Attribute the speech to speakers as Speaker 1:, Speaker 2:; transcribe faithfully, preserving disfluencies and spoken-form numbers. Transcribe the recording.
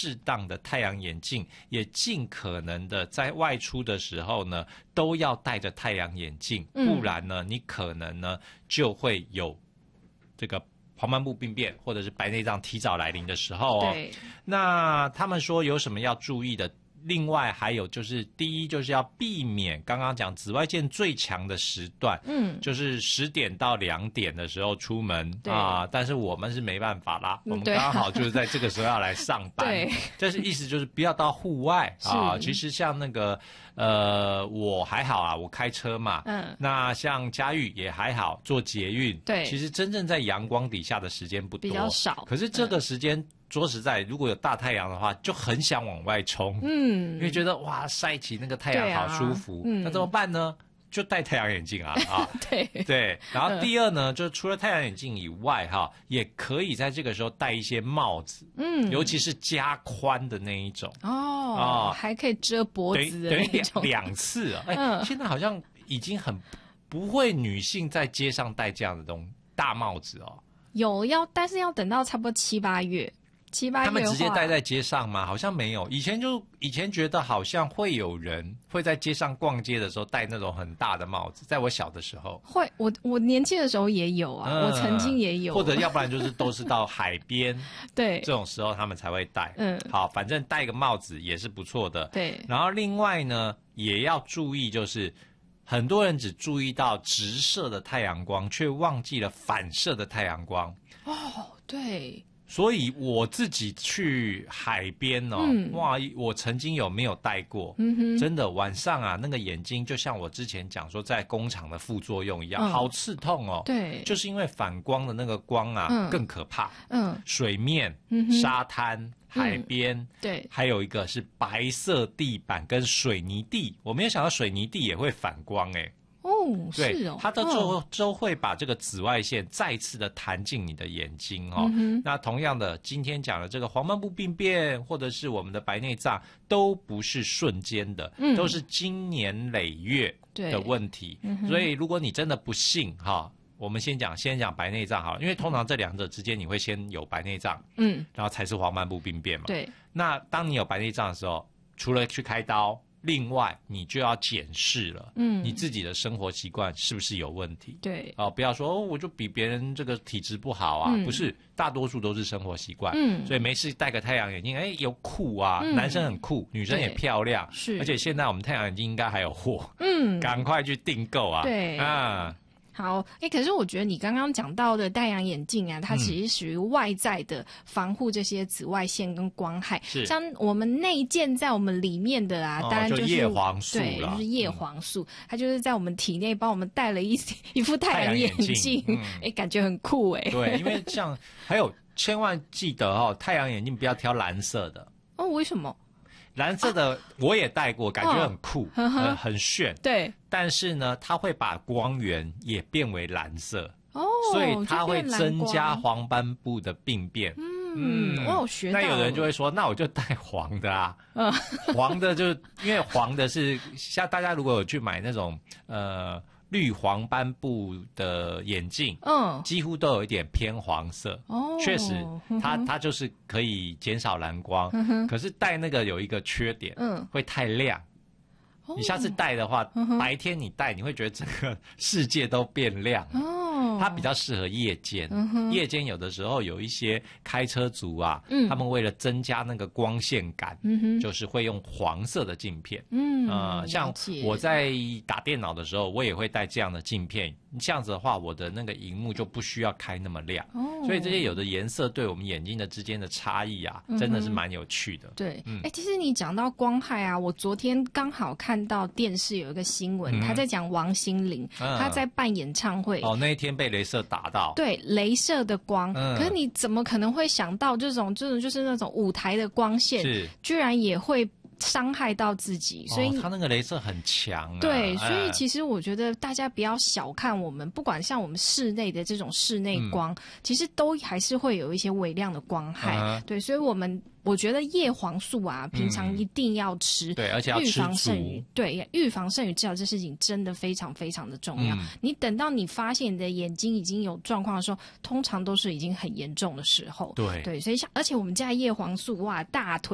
Speaker 1: 适当的太阳眼镜，也尽可能的在外出的时候呢，都要戴着太阳眼镜，不然呢，你可能呢就会有这个黄斑部病变或者是白内障提早来临的时候哦。
Speaker 2: 对，
Speaker 1: 那他们说有什么要注意的？另外还有就是，第一就是要避免刚刚讲紫外线最强的时段，嗯，就是十点到两点的时候出门啊。但是我们是没办法啦，我们刚好就是在这个时候要来上班。对，这是意思就是不要到户外啊。其实像那个呃，我还好啊，我开车嘛，嗯，那像嘉玉也还好，坐捷运，对，其实真正在阳光底下的时间不多，比较少。可是这个时间。嗯说实在，如果有大太阳的话，就很想往外冲，嗯，因为觉得哇，晒起那个太阳好舒服。啊嗯、那怎么办呢？就戴太阳眼镜啊啊，对对。然后第二呢，嗯、就除了太阳眼镜以外，哈，也可以在这个时候戴一些帽子，嗯，尤其是加宽的那一种
Speaker 2: 哦，哦还可以遮脖子的那种，
Speaker 1: 两次啊。哎、嗯，现在好像已经很不会女性在街上戴这样的东大帽子哦。
Speaker 2: 有要，但是要等到差不多七八月。七八月
Speaker 1: 他们直接戴在街上吗？好像没有。以前就以前觉得好像会有人会在街上逛街的时候戴那种很大的帽子，在我小的时候
Speaker 2: 会，我我年轻的时候也有啊，嗯、我曾经也有、啊，
Speaker 1: 或者要不然就是都是到海边，
Speaker 2: 对，
Speaker 1: 这种时候他们才会戴。嗯，好，反正戴个帽子也是不错的。
Speaker 2: 对，
Speaker 1: 然后另外呢，也要注意就是。很多人只注意到直射的太阳光，却忘记了反射的太阳光。
Speaker 2: 哦，对。
Speaker 1: 所以我自己去海边哦，嗯、哇，我曾经有没有戴过？嗯哼，真的晚上啊，那个眼睛就像我之前讲说，在工厂的副作用一样，嗯、好刺痛哦。对，就是因为反光的那个光啊，嗯、更可怕。嗯，水面、嗯、沙滩、海边，嗯、对，还有一个是白色地板跟水泥地。我没有想到水泥地也会反光哎。
Speaker 2: 哦，是哦，
Speaker 1: 它到最后都会把这个紫外线再次的弹进你的眼睛哦。嗯、那同样的，今天讲的这个黄斑部病变或者是我们的白内障，都不是瞬间的，嗯、都是经年累月的问题。嗯、所以，如果你真的不幸哈，我们先讲先讲白内障好了，因为通常这两者之间你会先有白内障，嗯，然后才是黄斑部病变嘛。对。那当你有白内障的时候，除了去开刀。另外，你就要检视了，嗯，你自己的生活习惯是不是有问题？对，哦，不要说哦，我就比别人这个体质不好啊，嗯、不是，大多数都是生活习惯，嗯，所以没事戴个太阳眼镜，哎，有酷啊，嗯、男生很酷，女生也漂亮，是，而且现在我们太阳眼镜应该还有货，嗯，赶快去订购啊，对，啊。
Speaker 2: 好，哎，可是我觉得你刚刚讲到的太阳眼镜啊，它其实属于外在的防护这些紫外线跟光害。是，像我们内建在我们里面的啊，
Speaker 1: 哦、
Speaker 2: 当然就是
Speaker 1: 叶黄素
Speaker 2: 对，就是叶黄素，嗯、它就是在我们体内帮我们戴了一一副太阳眼镜，哎、嗯，感觉很酷哎。
Speaker 1: 对，因为像还有千万记得哦，太阳眼镜不要挑蓝色的。
Speaker 2: 哦，为什么？
Speaker 1: 蓝色的我也戴过，啊、感觉很酷，哦、很很炫。对，但是呢，它会把光源也变为蓝色，哦，所以它会增加黄斑部的病变。
Speaker 2: 嗯，嗯我有学到。
Speaker 1: 那有人就会说，那我就戴黄的啊，嗯、黄的就因为黄的是像大家如果有去买那种呃。绿黄斑部的眼镜，嗯，几乎都有一点偏黄色。哦，确实，它它就是可以减少蓝光，嗯、可是戴那个有一个缺点，嗯，会太亮。你下次戴的话，嗯、白天你戴，你会觉得整个世界都变亮。哦，它比较适合夜间。嗯、夜间有的时候有一些开车族啊，嗯、他们为了增加那个光线感，嗯、就是会用黄色的镜片。嗯，呃，像我在打电脑的时候，我也会戴这样的镜片。这样子的话，我的那个荧幕就不需要开那么亮。哦，所以这些有的颜色对我们眼睛的之间的差异啊，嗯、真的是蛮有趣的。
Speaker 2: 对，哎、嗯欸，其实你讲到光害啊，我昨天刚好看到电视有一个新闻，嗯、他在讲王心凌，嗯、他在办演唱会。
Speaker 1: 哦，那一天被雷射打到。
Speaker 2: 对，雷射的光。嗯、可是你怎么可能会想到这种这种就是那种舞台的光线，是居然也会伤害到自己，所以、
Speaker 1: 哦、它那个雷射很强啊。
Speaker 2: 对，所以其实我觉得大家不要小看我们，不管像我们室内的这种室内光，嗯、其实都还是会有一些微量的光害。啊、对，所以我们我觉得叶黄素啊，平常一定要吃，嗯、
Speaker 1: 对，而且要吃足。
Speaker 2: 预防胜于对，预防胜于治疗这事情真的非常非常的重要。嗯、你等到你发现你的眼睛已经有状况的时候，通常都是已经很严重的时候。对对，所以像而且我们家的叶黄素哇，大腿。